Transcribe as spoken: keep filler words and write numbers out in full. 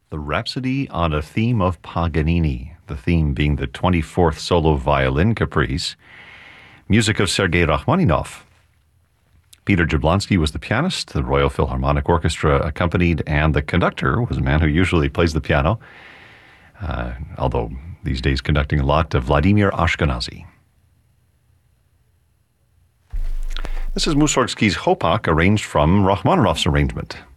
The Rhapsody on a Theme of Paganini, the theme being the twenty-fourth Solo Violin Caprice, music of Sergei Rachmaninoff. Peter Jablonski was the pianist, the Royal Philharmonic Orchestra accompanied, and the conductor was a man who usually plays the piano, uh, although these days conducting a lot, of Vladimir Ashkenazy. This is Mussorgsky's Hopak, arranged from Rachmaninoff's arrangement.